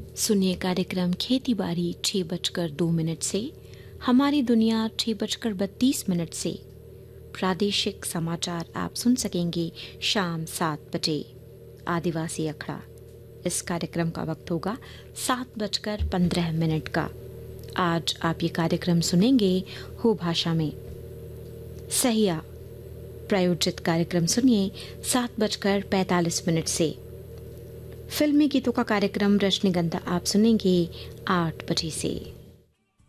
सुनिए कार्यक्रम खेती बाड़ी 6:02 से, हमारी दुनिया 6:32 से। प्रादेशिक समाचार आप सुन सकेंगे शाम 7 बजे। आदिवासी अखड़ा, इस कार्यक्रम का वक्त होगा 7:15 का। आज आप ये कार्यक्रम सुनेंगे हो भाषा में। सहिया प्रायोजित कार्यक्रम सुनिए 7:45 से। फिल्मी गीतों का कार्यक्रम रजनीगंधा आप सुनेंगे 8 बजे से।